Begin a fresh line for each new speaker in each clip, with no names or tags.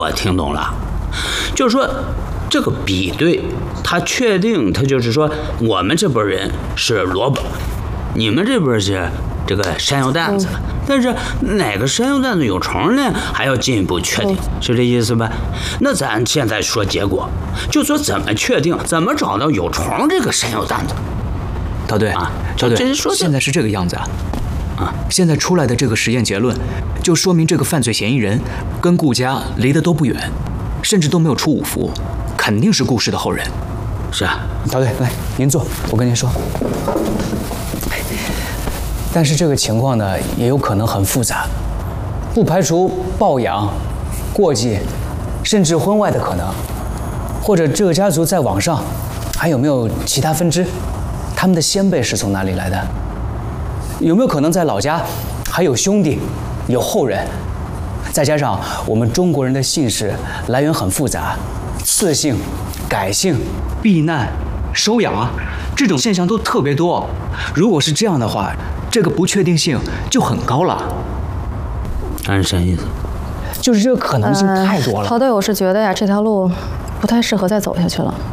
我听懂了，就是说这个比对，他确定他就是说我们这波人是萝卜，你们这波是这个山药蛋子。但是哪个山药蛋子有虫呢？还要进一步确定，是这意思吧？那咱现在说结果，就说怎么确定，怎么找到有虫这个山药蛋子？
陶队啊，陶队，现在是这个样子啊。现在出来的这个实验结论，就说明这个犯罪嫌疑人跟顾家离得都不远，甚至都没有出五福，肯定是顾氏的后人。
是啊，
陶队，来，您坐，我跟您说。但是这个情况呢，也有可能很复杂，不排除抱养、过继，甚至婚外的可能，或者这个家族在网上还有没有其他分支？他们的先辈是从哪里来的？有没有可能在老家还有兄弟、有后人？再加上我们中国人的姓氏来源很复杂，赐姓、改姓、避难、收养啊，这种现象都特别多。如果是这样的话，这个不确定性就很高了。
按啥意思？
就是这个可能性太多了。
陶队，我是觉得呀，这条路不太适合再走下去了，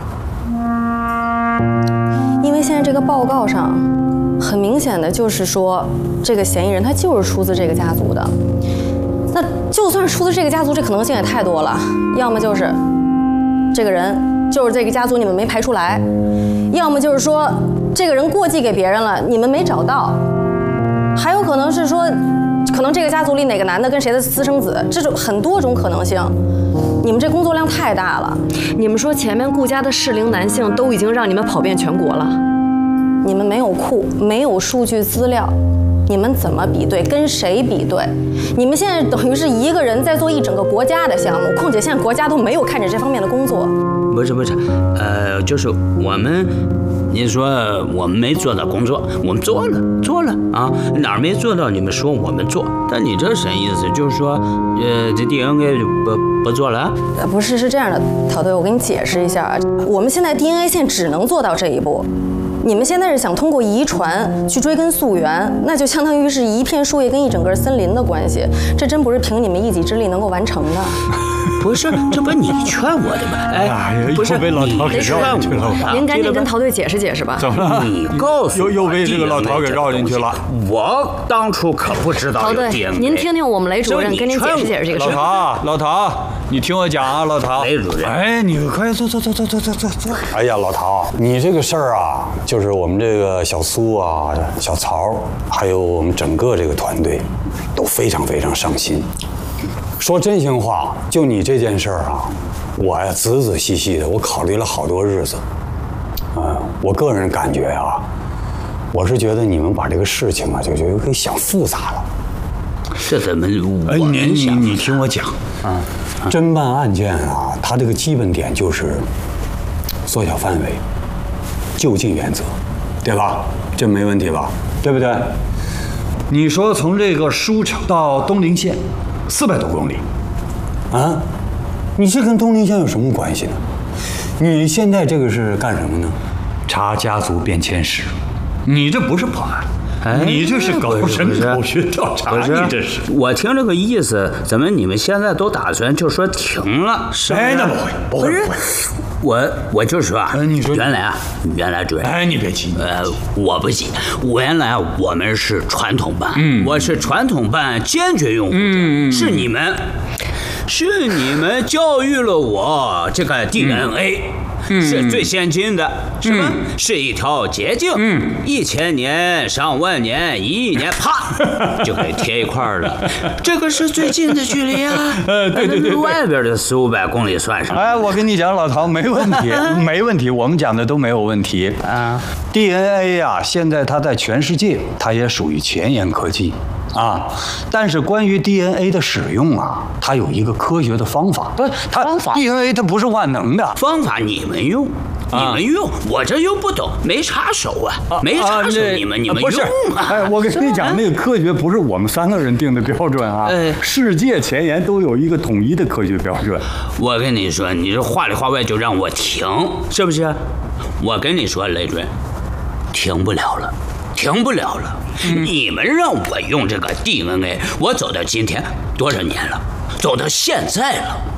因为现在这个报告上很明显的就是说，这个嫌疑人他就是出自这个家族的。那就算出自这个家族，这可能性也太多了，要么就是这个人就是这个家族你们没排出来，要么就是说这个人过继给别人了，你们没找到。还有可能是说，可能这个家族里哪个男的跟谁的私生子，这种很多种可能性。你们这工作量太大了。你们说前面顾家的适龄男性都已经让你们跑遍全国了，你们没有库，没有数据资料，你们怎么比对？跟谁比对？你们现在等于是一个人在做一整个国家的项目，况且现在国家都没有看着这方面的工作。
不是，就是我们。你说我们没做到工作，我们做了啊，哪儿没做到？你们说我们做，但你这什么意思？就是说，这 DNA 就不做了？
不是，是这样的，陶队，我给你解释一下，我们现在 DNA 线只能做到这一步。你们现在是想通过遗传去追根溯源，那就相当于是一片树叶跟一整个森林的关系，这真不是凭你们一己之力能够完成的。
不是，这不你劝我的吗？哎，不是
被老陶给绕进去了。
您赶紧跟陶队解释解释吧。
怎么了？
你告诉我，
又被这个老陶给绕进去了。
我当初可不知道。
陶队，您听听我们雷主任跟您解释解释这个事。
老陶，你听我讲啊，老陶。
雷主任，
哎，你快坐。哎呀，老陶，你这个事儿啊，就是我们这个小苏啊、小曹，还有我们整个这个团队，都非常非常上心。说真心话，就你这件事儿啊，我呀仔仔细细的，我考虑了好多日子。我个人感觉啊，我是觉得你们把这个事情啊，就给想复杂了。
这怎么？
哎，你听我讲啊，侦办案件啊，它这个基本点就是缩小范围、就近原则，对吧？这没问题吧？对不对？你说从这个舒城到东陵县400多公里，啊，你这跟东陵县有什么关系呢？你现在这个是干什么呢？查家族变迁史，你这不是破案。你这是搞人口学调查，你这是。
我听这个意思，怎么你们现在都打算就说停了？
哎，那不会。
我就说啊，
你说
原来主任，
哎，你别急，
我不急。原来我们是传统办，我是传统办坚决拥护者，是你们教育了我这个 DNA。是最先进的，是吧？是一条捷径，1000年、上万年、1亿年，啪就给贴一块了。这个是最近的距离啊！对，外边的400-500公里算什么？
哎，我跟你讲，老陶没问题，没问题，我们讲的都没有问题啊。DNA 呀，现在它在全世界，它也属于前沿科技。但是关于 DNA 的使用啊，它有一个科学的方法。方法 DNA 它不是万能的，
方法你们用，我这又不懂，没插手啊，没插手，你们用啊。
哎，我跟你讲，那个科学不是我们3个人定的标准啊，世界前沿都有一个统一的科学标准。
我跟你说，你这话里话外就让我停，是不是？我跟你说，雷主任，停不了了。你们让我用这个 DNA， 我走到今天多少年了？走到现在了。